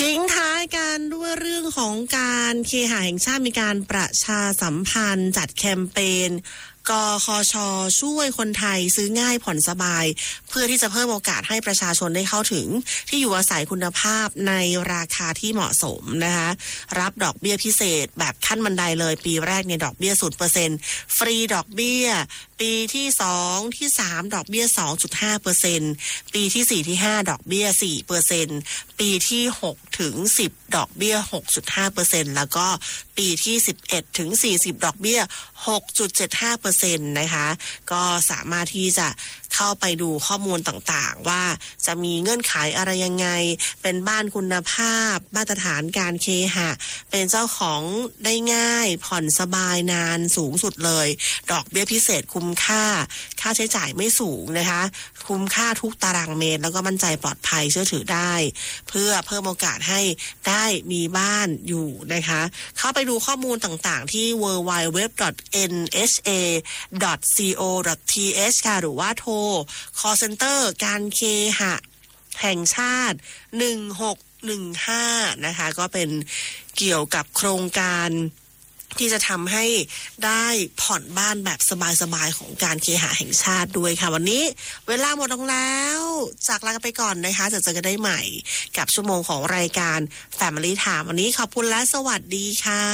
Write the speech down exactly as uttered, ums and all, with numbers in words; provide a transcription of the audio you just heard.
ทิ้งท้ายกันด้วยเรื่องของการเคหะแห่งชาติมีการประชาสัมพันธ์จัดแคมเปญกคช.ช่วยคนไทยซื้อง่ายผ่อนสบายเพื่อที่จะเพิ่มโอกาสให้ประชาชนได้เข้าถึงที่อยู่อาศัยคุณภาพในราคาที่เหมาะสมนะคะรับดอกเบี้ยพิเศษแบบขั้นบันไดเลยปีแรกเนี่ยดอกเบี้ย ศูนย์เปอร์เซ็นต์ ฟรีดอกเบี้ยปีที่สองที่สามดอกเบี้ย สองจุดห้าเปอร์เซ็นต์ ปีที่สี่ที่ห้าดอกเบี้ย สี่เปอร์เซ็นต์ ปีที่หกถึงสิบดอกเบี้ย หกจุดห้าเปอร์เซ็นต์ แล้วก็ปีที่สิบเอ็ดถึงสี่สิบดอกเบี้ย หกจุดเจ็ดห้าเปอร์เซ็นต์ นะคะก็สามารถที่จะเข้าไปดูข้อมูลต่างๆว่าจะมีเงื่อนไขอะไรยังไงเป็นบ้านคุณภาพมาตรฐานการเคหะเป็นเจ้าของได้ง่ายผ่อนสบายนานสูงสุดเลยดอกเบี้ยพิเศษคุ้มค่าค่าใช้จ่ายไม่สูงนะคะคุ้มค่าทุกตารางเมตรแล้วก็มั่นใจปลอดภัยเชื่อถือได้เพื่อเพิ่มโอกาสให้ได้มีบ้านอยู่นะคะเข้าไปดูข้อมูลต่างๆที่ ดับเบิลยู ดับเบิลยู ดับเบิลยู ดอท เอ็น เอช เอ ดอท ซี โอ ดอท ที เอช ค่ะหรือว่าโทร call center การเคหะแห่งชาติหนึ่งหกหนึ่งห้านะคะก็เป็นเกี่ยวกับโครงการที่จะทำให้ได้ผ่อนบ้านแบบสบายๆของการเคหะแห่งชาติด้วยค่ะวันนี้เวลาหมดลงแล้วจากลากันไปก่อนนะคะจะเจอกันได้ใหม่กับชั่วโมงของรายการ Family Time วันนี้ขอบคุณและสวัสดีค่ะ